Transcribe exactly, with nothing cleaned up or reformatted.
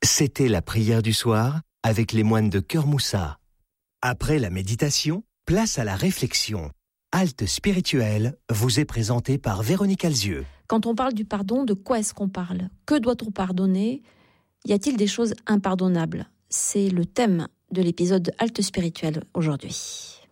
C'était la prière du soir avec les moines de Cœur Moussa. Après la méditation, place à la réflexion. Halte spirituelle vous est présentée par Véronique Alzieux. Quand on parle du pardon, de quoi est-ce qu'on parle ? Que doit-on pardonner ? Y a-t-il des choses impardonnables ? C'est le thème de l'épisode de Halte spirituelle aujourd'hui.